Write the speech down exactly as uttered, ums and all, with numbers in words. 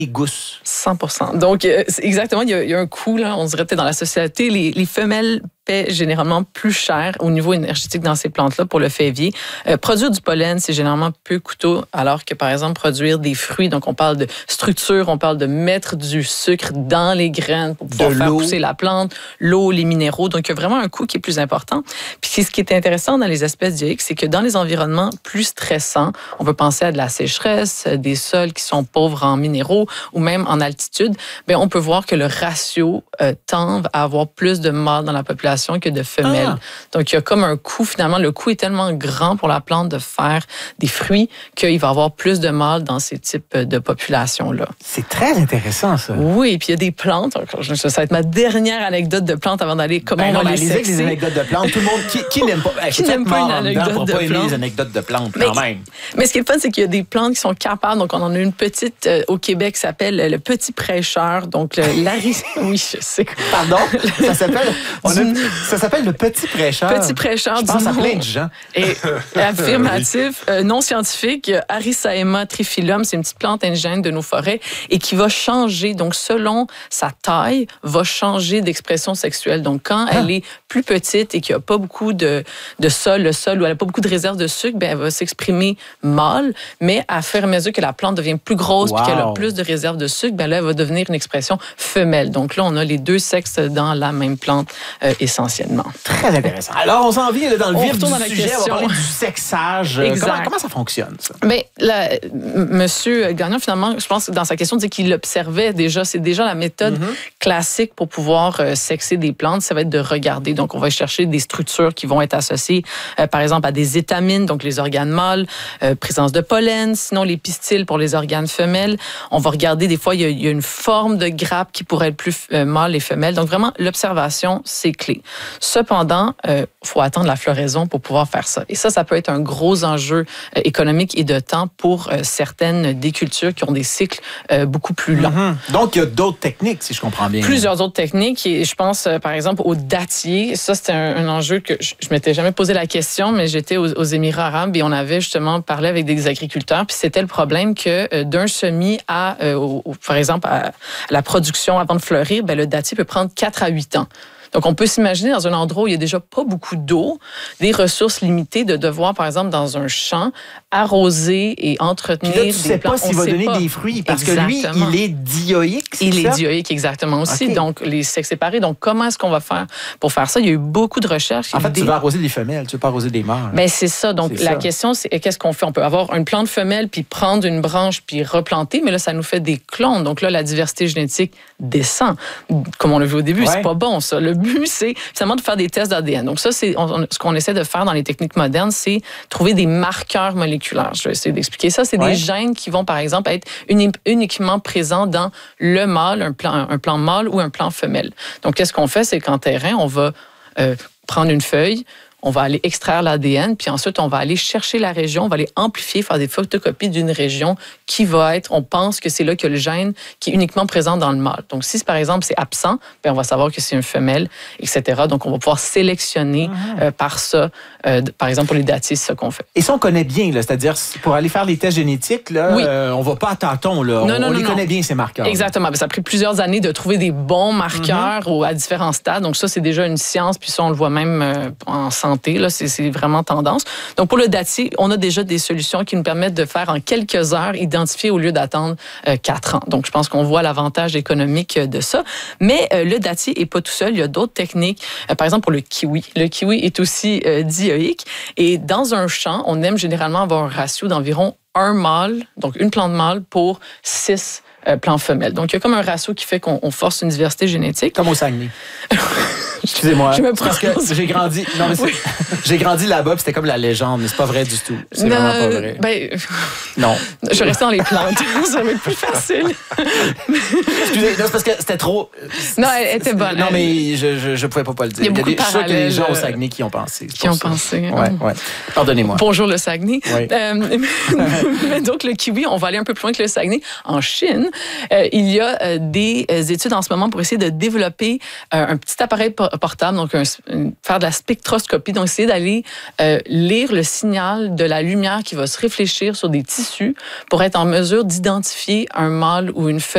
gousses. cent pour cent. Donc, euh, exactement, il y, a, il y a un coût, là, on dirait peut-être dans la société, les, les femelles paient généralement plus cher au niveau énergétique dans ces plantes-là pour le févier. Euh, produire du pollen, c'est généralement peu coûteux, alors que, par exemple, produire des fruits, donc on parle de structure, on parle de mettre du sucre dans les graines pour pouvoir faire pousser la plante, l'eau, les minéraux. Donc, il y a vraiment un coût qui est plus important. Puis, ce qui est intéressant dans les espèces dioïques, c'est que dans les environnements plus stressants, on peut penser à de la sécheresse, des sols qui sont pauvres en minéraux, ou même en altitude, bien, on peut voir que le ratio euh, tend à avoir plus de mâles dans la population que de femelles. Ah. Donc, il y a comme un coût, finalement, le coût est tellement grand pour la plante de faire des fruits qu'il va y avoir plus de mâles dans ces types de populations-là. C'est très intéressant, ça. Oui, puis il y a des plantes, ça va être ma dernière anecdote de plantes avant d'aller comment ben on va les sexer. Les anecdotes de plantes, tout le monde, qui, qui n'aime pas, qui n'aime pas une anecdote pour de pas plantes. aimer les anecdotes de plantes, quand mais, même. Mais ce qui est fun, c'est qu'il y a des plantes qui sont capables, donc on en a une petite euh, au Québec qui s'appelle le petit prêcheur, donc le l'aris... Oui, je sais. Pardon? Ça s'appelle, on a, ça s'appelle le petit prêcheur. Petit prêcheur. Je pense à plein de gens. Et affirmatif, euh, non scientifique, Arisaema triphyllum, c'est une petite plante indigène de nos forêts et qui va changer, donc selon sa taille, va changer d'expression sexuelle. Donc quand ah. elle est plus petite et qu'il n'y a pas beaucoup de, de sol, le sol où elle n'a pas beaucoup de réserve de sucre, ben elle va s'exprimer mâle, mais à faire à mesure que la plante devient plus grosse et wow. qu'elle a plus de réserve de sucre, ben là, elle va devenir une expression femelle. Donc là, on a les deux sexes dans la même plante euh, essentiellement. Très intéressant. Alors, on s'en vient là, dans le on vif du dans la sujet, question. On va parler du sexage. Exact. Comment, comment ça fonctionne, ça? Bien, là, Monsieur Gagnon, finalement, je pense que dans sa question, dit qu'il l'observait déjà. C'est déjà la méthode mm-hmm. classique pour pouvoir euh, sexer des plantes. Ça va être de regarder. Donc, on va chercher des structures qui vont être associées, euh, par exemple, à des étamines, donc les organes mâles, euh, présence de pollen, sinon les pistils pour les organes femelles. On va regarder, des fois, il y a, il y a une forme de grappe qui pourrait être plus euh, mâle et femelle. Donc, vraiment, l'observation, c'est clé. Cependant, il euh, faut attendre la floraison pour pouvoir faire ça. Et ça, ça peut être un gros enjeu euh, économique et de temps pour euh, certaines des cultures qui ont des cycles euh, beaucoup plus longs. Mm-hmm. Donc, il y a d'autres techniques, si je comprends bien. Plusieurs autres techniques. Et je pense, euh, par exemple, au dattier. Ça, c'était un, un enjeu que je ne m'étais jamais posé la question, mais j'étais aux, aux Émirats arabes et on avait justement parlé avec des agriculteurs. Puis c'était le problème que euh, d'un semis à, euh, au, au, par exemple, à, à la production avant de fleurir, ben, le dattier peut prendre quatre à huit ans. Donc, on peut s'imaginer dans un endroit où il n'y a déjà pas beaucoup d'eau, des ressources limitées, de devoir, par exemple, dans un champ, arroser et entretenir là, tu des sais plantes. Pas s'il va donner pas. Des fruits, parce exactement. Que lui, il est dioïque, c'est Il ça? est dioïque, exactement aussi. Okay. Donc, les sexes séparés. Donc, comment est-ce qu'on va faire pour faire ça? Il y a eu beaucoup de recherches. En fait, des... tu vas arroser des femelles, tu ne veux pas arroser des mâles. Bien, c'est ça. Donc, c'est la ça. question, c'est qu'est-ce qu'on fait? On peut avoir une plante femelle, puis prendre une branche, puis replanter, mais là, ça nous fait des clones. Donc là, la diversité génétique descend. Comme on l'a vu au début, ouais. c'est pas bon, ça. Le but, c'est finalement de faire des tests d'A D N. Donc ça, c'est on, ce qu'on essaie de faire dans les techniques modernes, c'est trouver des marqueurs moléculaires. Je vais essayer d'expliquer ça. C'est ouais. des gènes qui vont, par exemple, être uni, uniquement présents dans le mâle, un plan, un plan mâle ou un plan femelle. Donc, qu'est-ce qu'on fait? C'est qu'en terrain, on va euh, prendre une feuille, on va aller extraire l'A D N, puis ensuite, on va aller chercher la région, on va aller amplifier, faire des photocopies d'une région qui va être, on pense que c'est là que le gène qui est uniquement présent dans le mâle. Donc, si, par exemple, c'est absent, bien, on va savoir que c'est une femelle, et cetera. Donc, on va pouvoir sélectionner mm-hmm. euh, par ça, euh, par exemple, pour les dattiers, c'est ça qu'on fait. Et ça, on connaît bien, là, c'est-à-dire, pour aller faire les tests génétiques, là, oui. euh, on ne va pas à tâtons, là. Non, on non, on non, les non. connaît bien, ces marqueurs. Exactement. Ça a pris plusieurs années de trouver des bons marqueurs mm-hmm. à différents stades. Donc, ça, c'est déjà une science, puis ça, on le voit même euh, en santé, là, c'est, c'est vraiment tendance. Donc, pour le dattier, on a déjà des solutions qui nous permettent de faire en quelques heures, identifier au lieu d'attendre euh, quatre ans. Donc, je pense qu'on voit l'avantage économique de ça. Mais euh, le dattier n'est pas tout seul. Il y a d'autres techniques. Euh, par exemple, pour le kiwi. Le kiwi est aussi euh, dioïque. Et dans un champ, on aime généralement avoir un ratio d'environ un mâle, donc une plante mâle pour six euh, plants femelles. Donc, il y a comme un ratio qui fait qu'on on force une diversité génétique. Comme au Saguenay. Excusez-moi. Je me parce que j'ai grandi. Non, mais oui. j'ai grandi là-bas, puis c'était comme la légende, mais c'est pas vrai du tout. C'est non, vraiment pas vrai. Ben, non. Je restais dans les plantes. Ça va être plus facile. Excusez, non, c'est parce que c'était trop. Non, elle était bonne. Non, mais je, je, je pouvais pas, pas le dire. Il y a, beaucoup Il y a des, de je suis sûr qu'il y a des gens au euh, Saguenay qui ont pensé. Qui ont ça. pensé. Ouais, ouais. Pardonnez-moi. Bonjour le Saguenay. Oui. Euh, mais donc le kiwi, on va aller un peu plus loin que le Saguenay. En Chine, euh, il y a euh, des études en ce moment pour essayer de développer euh, un petit appareil portable, donc un, faire de la spectroscopie, donc essayer d'aller euh, lire le signal de la lumière qui va se réfléchir sur des tissus pour être en mesure d'identifier un mâle ou une femelle.